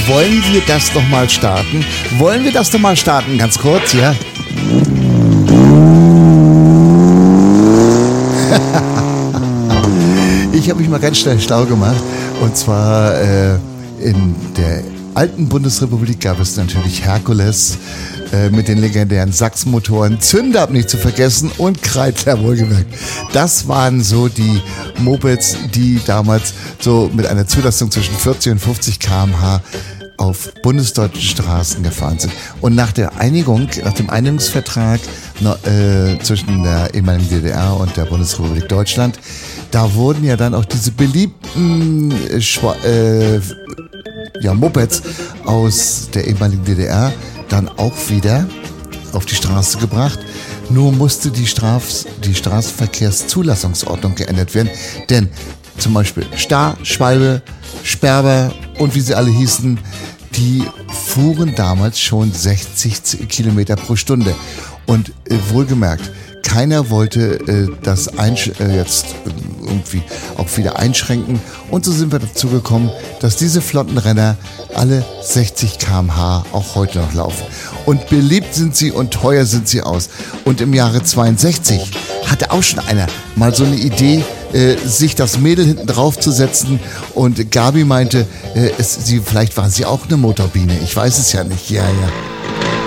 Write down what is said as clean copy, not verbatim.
wollen wir das doch mal starten? Wollen wir das doch mal starten, ganz kurz, ja? Ich habe mich mal ganz schnell schlau gemacht. Und zwar in der alten Bundesrepublik gab es natürlich Herkules mit den legendären Sachs-Motoren, Zündapp nicht zu vergessen und Kreidler wohlgemerkt. Das waren so die Mopeds, die damals so mit einer Zulassung zwischen 40 und 50 km/h auf bundesdeutschen Straßen gefahren sind. Und nach dem Einigungsvertrag zwischen der ehemaligen DDR und der Bundesrepublik Deutschland, da wurden ja dann auch diese beliebten Mopeds aus der ehemaligen DDR dann auch wieder auf die Straße gebracht. Nur musste die Straßenverkehrszulassungsordnung geändert werden, denn zum Beispiel Star, Schwalbe, Sperber und wie sie alle hießen, die fuhren damals schon 60 Kilometer pro Stunde. Und wohlgemerkt, keiner wollte das jetzt irgendwie auch wieder einschränken. Und so sind wir dazu gekommen, dass diese flotten Renner alle 60 km/h auch heute noch laufen. Und beliebt sind sie und teuer sind sie aus. Und im Jahre 62 hatte auch schon einer mal so eine Idee, sich das Mädel hinten drauf zu setzen. Und Gabi meinte, vielleicht war sie auch eine Motorbiene. Ich weiß es ja nicht. Ja.